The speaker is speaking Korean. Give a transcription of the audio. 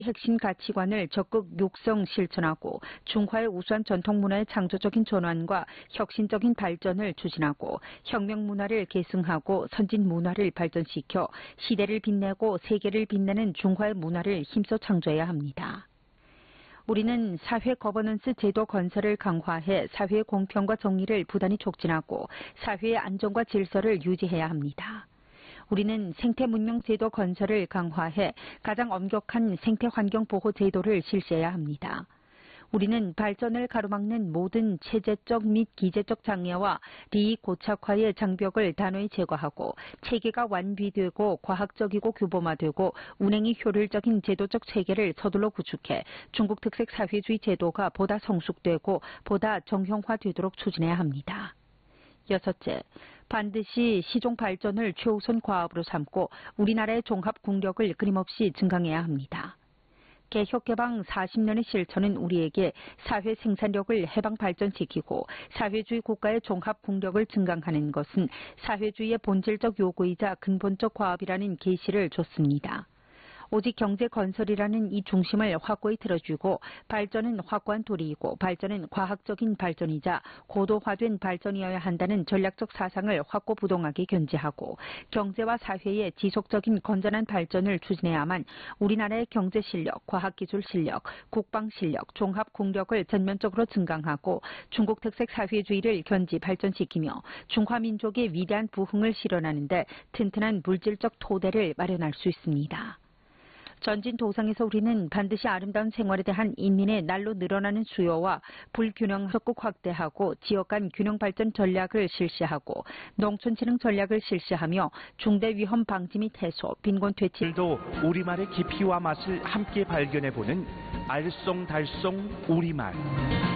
핵심 가치관을 적극 육성 실천하고 중화의 우수한 전통문화의 창조적인 전환과 혁신적인 발전을 추진하고 혁명 문화를 계승하고 선진 문화를 발전시켜 시대를 빛내고 세계를 빛내는 중화의 문화를 힘써 창조해야 합니다. 우리는 사회 거버넌스 제도 건설을 강화해 사회의 공평과 정의를 부단히 촉진하고 사회의 안정과 질서를 유지해야 합니다. 우리는 생태문명 제도 건설을 강화해 가장 엄격한 생태환경보호 제도를 실시해야 합니다. 우리는 발전을 가로막는 모든 체제적 및 기제적 장애와利益 고착화의 장벽을 단호히 제거하고 체계가 완비되고 과학적이고 규범화되고 운행이 효율적인 제도적 체계를 서둘러 구축해 중국 특색 사회주의 제도가 보다 성숙되고 보다 정형화되도록 추진해야 합니다. 여섯째, 반드시 시종 발전을 최우선 과업으로 삼고 우리나라의 종합 국력을 끊임없이 증강해야 합니다. 개혁개방 40년의 실천은 우리에게 사회 생산력을 해방 발전시키고 사회주의 국가의 종합 국력을 증강하는 것은 사회주의의 본질적 요구이자 근본적 과업이라는 계시를 줬습니다. 오직 경제 건설이라는 이 중심을 확고히 틀어주고 발전은 확고한 도리이고 발전은 과학적인 발전이자 고도화된 발전이어야 한다는 전략적 사상을 확고부동하게 견지하고 경제와 사회의 지속적인 건전한 발전을 추진해야만 우리나라의 경제 실력, 과학기술 실력, 국방 실력, 종합 국력을 전면적으로 증강하고 중국 특색 사회주의를 견지 발전시키며 중화민족의 위대한 부흥을 실현하는 데 튼튼한 물질적 토대를 마련할 수 있습니다. 전진 도상에서 우리는 반드시 아름다운 생활에 대한 인민의 날로 늘어나는 수요와 불균형 적극 확대하고 지역 간 균형 발전 전략을 실시하고 농촌진흥 전략을 실시하며 중대 위험 방지 및 해소, 빈곤 퇴치 오늘도 우리말의 깊이와 맛을 함께 발견해보는 알쏭달쏭 우리말.